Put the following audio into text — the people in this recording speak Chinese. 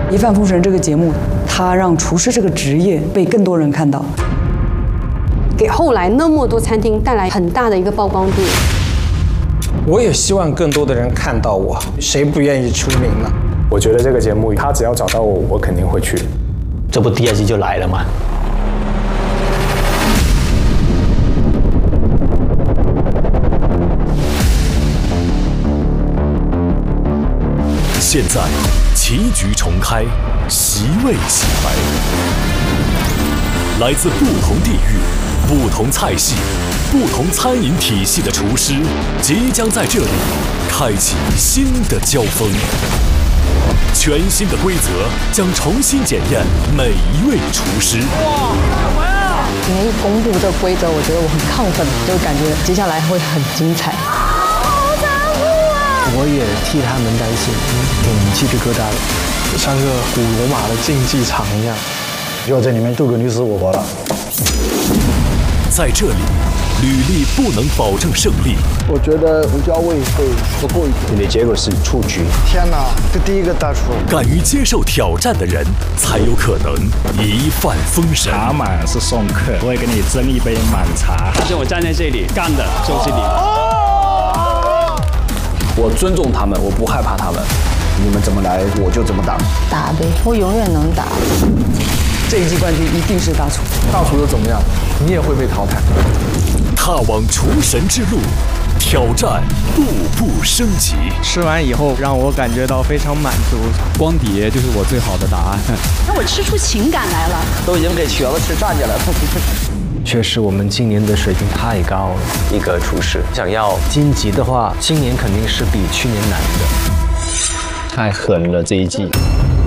《一饭封神》这个节目，它让厨师这个职业被更多人看到， 给后来那么多餐厅带来很大的一个曝光度。 我也希望更多的人看到我，谁不愿意出名呢？ 我觉得这个节目，他只要找到我，我肯定会去。 这不第二季就来了吗？ 现在棋局重开，席位洗牌，来自不同地域、不同菜系、不同餐饮体系的厨师，即将在这里开启新的交锋。全新的规则将重新检验每一位厨师。 哇，干嘛呀？ 今天一公布这个规则，我觉得我很亢奋，就感觉接下来会很精彩。 我也替他们担心，挺鸡皮疙瘩的，像个古罗马的竞技场一样。 就在里面斗个你死我活了。 在这里，履历不能保证胜利。 我觉得胡椒味会不够一点。 你的结果是出局。 天哪，这第一个大厨。 敢于接受挑战的人，才有可能一饭封神。 茶满是送客，我会给你斟一杯满茶。但是我站在这里干的就是你。 我尊重他们，我不害怕他们，你们怎么来我就怎么打。 打呗，我永远能打。 这一季冠军一定是大厨。 大厨又怎么样？你也会被淘汰。 踏往厨神之路，挑战步步升级。 吃完以后让我感觉到非常满足。 光碟就是我最好的答案。 让我吃出情感来了。 都已经给瘸子吃站起来了。 确实，我们今年的水平太高了。 一个厨师想要晋级的话，今年肯定是比去年难的。 太狠了这一季。